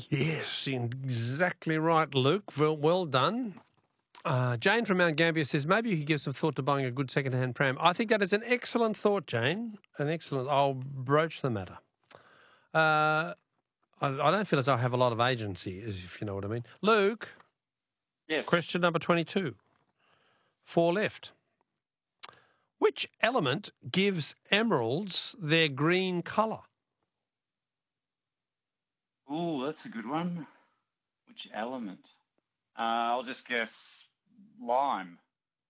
Yes, exactly right, Luke. Well done. Jane from Mount Gambier says, maybe you could give some thought to buying a good second-hand pram. I think that is an excellent thought, Jane. I'll broach the matter. I don't feel as though I have a lot of agency, if you know what I mean. Luke? Yes. Question number 22. 4 left. Which element gives emeralds their green colour? Ooh, that's a good one. Which element? I'll just guess lime.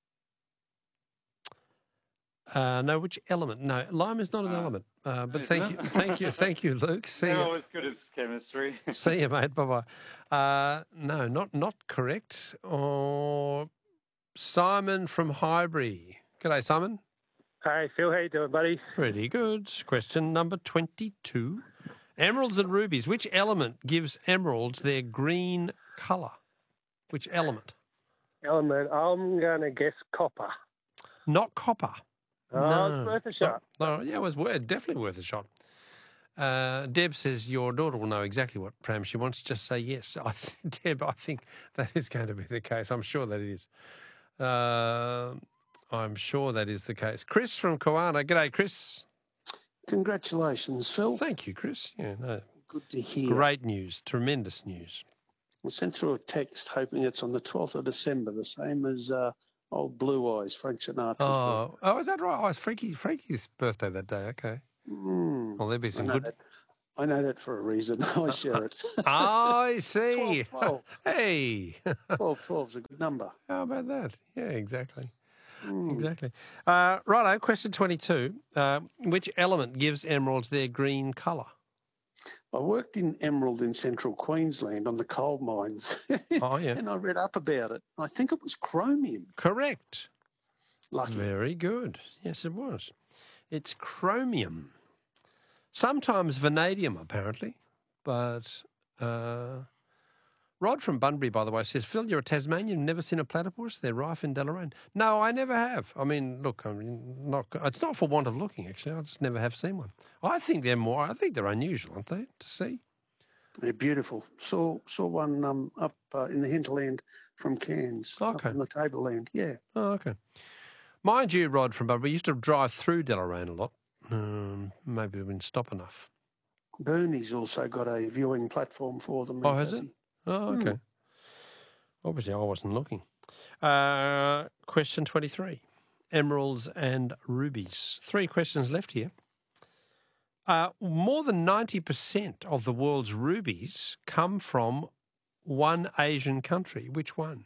No, which element? No, lime is not an element. But thank you, Luke. See you. No, as good as chemistry. See you, mate. Bye-bye. No, not correct. Or Simon from Highbury. G'day, Simon. Hey, Phil. How you doing, buddy? Pretty good. Question number 22. Emeralds and rubies. Which element gives emeralds their green colour? Which element? Element. I'm going to guess copper. Not copper. No, it's worth a shot. No, yeah, it was definitely worth a shot. Deb says your daughter will know exactly what pram she wants. Just say yes. Deb, I think that is going to be the case. I'm sure that it is. I'm sure that is the case. Chris from Koana. G'day, Chris. Congratulations, Phil. Thank you, Chris. Yeah, no, good to hear. Great news. Tremendous news. I sent through a text hoping it's on the 12th of December, the same as old Blue Eyes, Frank Sinatra's birthday. Is that right? Oh, it's Freaky's birthday that day. Okay. Well, there'll be some good... I know that for a reason. I share it. I see. 12. Hey. 12's a good number. How about that? Yeah, exactly. Exactly. Righto, question 22. Which element gives emeralds their green colour? I worked in Emerald in central Queensland on the coal mines. Oh, yeah. And I read up about it. I think it was chromium. Correct. Lucky. Very good. Yes, it was. It's chromium. Sometimes vanadium, apparently. But Rod from Bunbury, by the way, says, Phil, you're a Tasmanian, never seen a platypus? They're rife in Deloraine. No, I never have. I mean, look, it's not for want of looking, actually. I just never have seen one. I think they're unusual, aren't they, to see? They're beautiful. Saw one up in the hinterland from Cairns. Okay. Up in the tableland, yeah. Oh, okay. Mind you, Rod from Bunbury, we used to drive through Deloraine a lot. Maybe we didn't stop enough. Bernie's also got a viewing platform for them. Oh, has it? Oh, okay. Obviously, I wasn't looking. Question 23. Emeralds and rubies. 3 questions left here. More than 90% of the world's rubies come from one Asian country. Which one?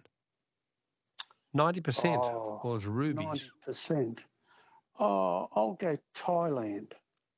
90% of the world's rubies. 90%. Oh, I'll go Thailand.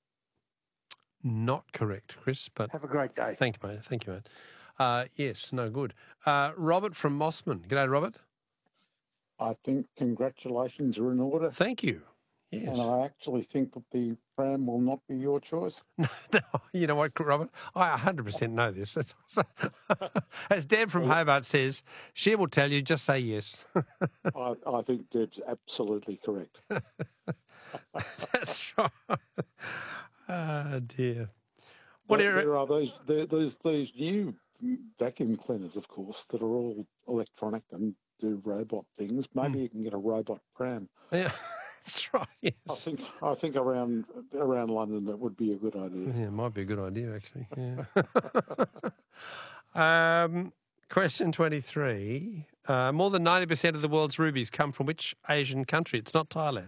Not correct, Chris. But have a great day. Thank you, mate. Yes, no good. Robert from Mossman. G'day, Robert. I think congratulations are in order. Thank you. Yes. And I actually think that the pram will not be your choice. No, you know what, Robert? I 100% know this. As Deb from Hobart says, she will tell you, just say yes. I think Deb's absolutely correct. That's right. Oh, dear. There are these new vacuum cleaners, of course, that are all electronic and do robot things. Maybe you can get a robot pram. Yeah, that's right. Yes. I think around London that would be a good idea. Yeah, it might be a good idea actually. Yeah. Question 23. More than 90% of the world's rubies come from which Asian country? It's not Thailand.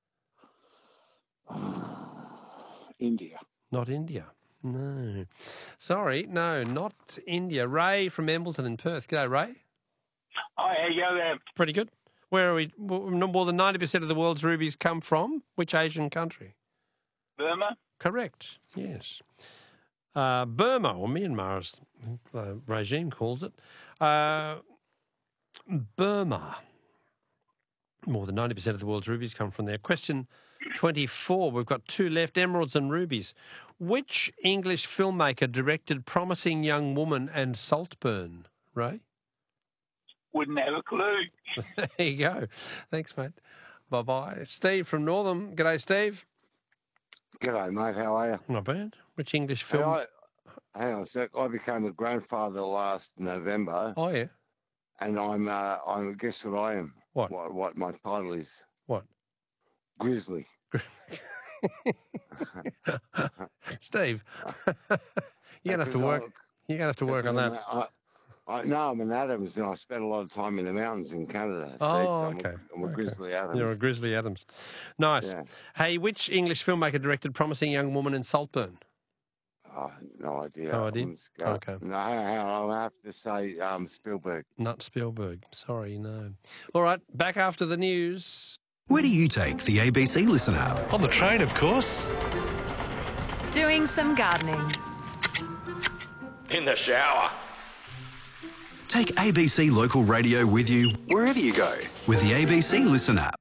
India. Not India. No. Sorry, no, not India. Ray from Embleton in Perth. G'day, Ray. Hi, how you going? Pretty good. Where are we? More than 90% of the world's rubies come from which Asian country? Burma? Correct, yes. Burma, or Myanmar as the regime calls it. Burma. More than 90% of the world's rubies come from there. Question 24. We've got 2 left, emeralds and rubies. Which English filmmaker directed Promising Young Woman and Saltburn, Ray? Wouldn't have a clue. There you go. Thanks, mate. Bye-bye. Steve from Northam. G'day, Steve. G'day, mate. How are you? Not bad. Which English film? hang on a sec. I became a grandfather last November, Oh, yeah. and I'm guess what I am? What? What my title is? What? Grizzly. Steve, you're going to have to work. You're going to have to work on that. I'm an Adams, and I spent a lot of time in the mountains in Canada. Oh, so okay. I'm a Grizzly Adams. You're a Grizzly Adams. Nice. Yeah. Hey, which English filmmaker directed Promising Young Woman in Saltburn? Oh, no idea. No idea? Okay. No, I'll have to say Spielberg. Not Spielberg. Sorry, no. All right, back after the news. Where do you take the ABC Listen app? On the train, of course. Doing some gardening. In the shower. Take ABC Local Radio with you wherever you go with the ABC Listen app.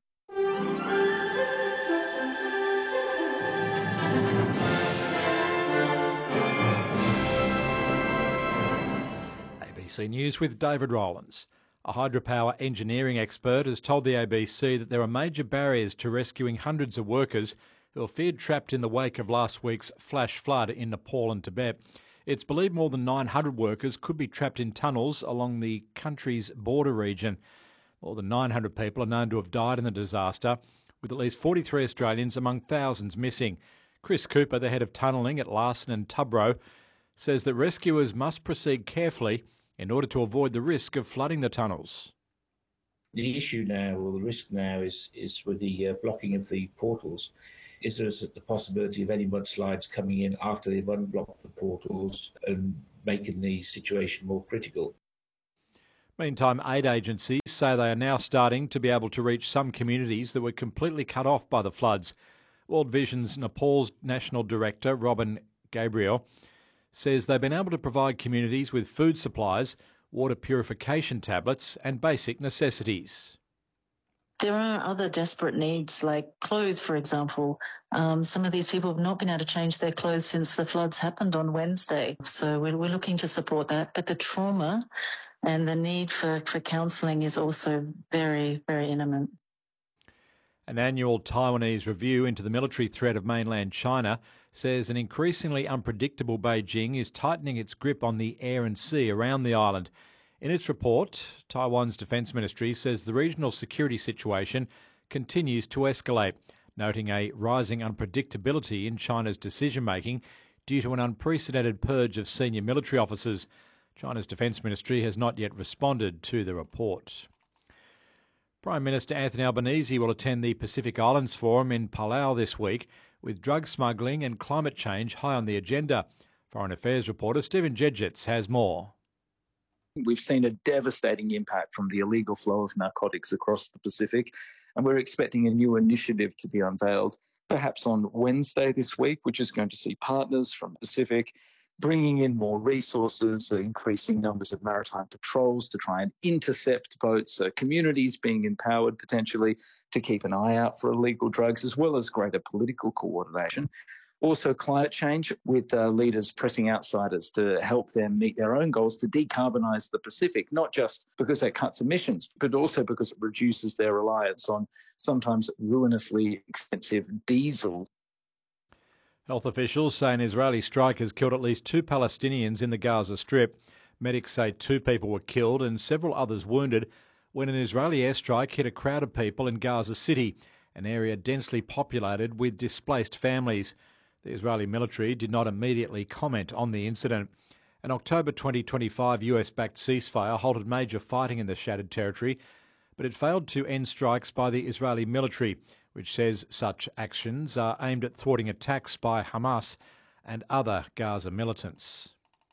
ABC News with David Rowlands. A hydropower engineering expert has told the ABC that there are major barriers to rescuing hundreds of workers who are feared trapped in the wake of last week's flash flood in Nepal and Tibet. It's believed more than 900 workers could be trapped in tunnels along the country's border region. More than 900 people are known to have died in the disaster, with at least 43 Australians among thousands missing. Chris Cooper, the head of tunnelling at Larson and Tubro, says that rescuers must proceed carefully in order to avoid the risk of flooding the tunnels. The issue now, or the risk now, is with the blocking of the portals. Is there the possibility of any mudslides coming in after they've unblocked the portals and making the situation more critical? Meantime, aid agencies say they are now starting to be able to reach some communities that were completely cut off by the floods. World Vision's Nepal's National Director, Robin Gabriel, says they've been able to provide communities with food supplies, water purification tablets and basic necessities. There are other desperate needs like clothes, for example. Some of these people have not been able to change their clothes since the floods happened on Wednesday. So we're looking to support that. But the trauma and the need for counselling is also very, very imminent. An annual Taiwanese review into the military threat of mainland China says an increasingly unpredictable Beijing is tightening its grip on the air and sea around the island. In its report, Taiwan's Defence Ministry says the regional security situation continues to escalate, noting a rising unpredictability in China's decision-making due to an unprecedented purge of senior military officers. China's Defence Ministry has not yet responded to the report. Prime Minister Anthony Albanese will attend the Pacific Islands Forum in Palau this week, with drug smuggling and climate change high on the agenda. Foreign Affairs reporter Stephen Jedgetts has more. We've seen a devastating impact from the illegal flow of narcotics across the Pacific, and we're expecting a new initiative to be unveiled, perhaps on Wednesday this week, which is going to see partners from the Pacific bringing in more resources, increasing numbers of maritime patrols to try and intercept boats, communities being empowered potentially to keep an eye out for illegal drugs, as well as greater political coordination. Also climate change, with leaders pressing outsiders to help them meet their own goals to decarbonise the Pacific, not just because that cuts emissions, but also because it reduces their reliance on sometimes ruinously expensive diesel. Health officials say an Israeli strike has killed at least 2 Palestinians in the Gaza Strip. Medics say 2 people were killed and several others wounded when an Israeli airstrike hit a crowd of people in Gaza City, an area densely populated with displaced families. The Israeli military did not immediately comment on the incident. An October 2025 US-backed ceasefire halted major fighting in the shattered territory, but it failed to end strikes by the Israeli military, which says such actions are aimed at thwarting attacks by Hamas and other Gaza militants.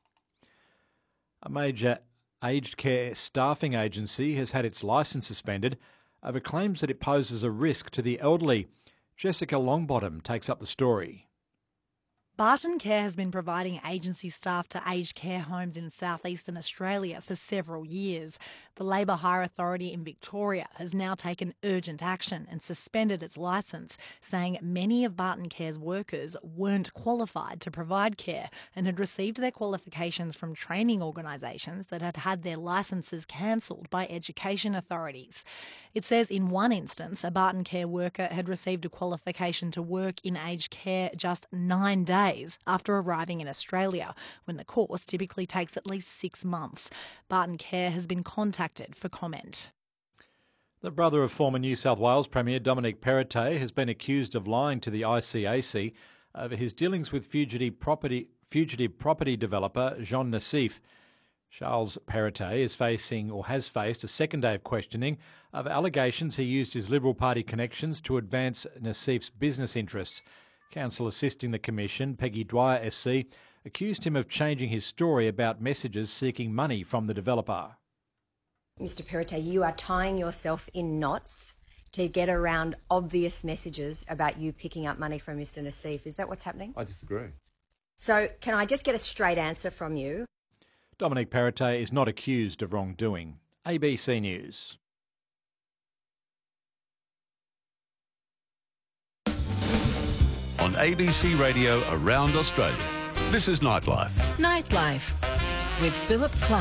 A major aged care staffing agency has had its licence suspended over claims that it poses a risk to the elderly. Jessica Longbottom takes up the story. Barton Care has been providing agency staff to aged care homes in southeastern Australia for several years. The Labour Hire Authority in Victoria has now taken urgent action and suspended its licence, saying many of Barton Care's workers weren't qualified to provide care and had received their qualifications from training organisations that had had their licences cancelled by education authorities. It says in one instance, a Barton Care worker had received a qualification to work in aged care just 9 days days after arriving in Australia, when the course typically takes at least 6 months. Barton Care has been contacted for comment. The brother of former New South Wales Premier Dominic Perrottet has been accused of lying to the ICAC over his dealings with fugitive property developer Jean Nassif. Charles Perrottet has faced a second day of questioning of allegations he used his Liberal Party connections to advance Nassif's business interests. Counsel assisting the Commission, Peggy Dwyer SC, accused him of changing his story about messages seeking money from the developer. Mr Perrottet, you are tying yourself in knots to get around obvious messages about you picking up money from Mr Nassif. Is that what's happening? I disagree. So can I just get a straight answer from you? Dominic Perrottet is not accused of wrongdoing. ABC News. On ABC Radio around Australia, this is Nightlife. Nightlife with Philip Clark.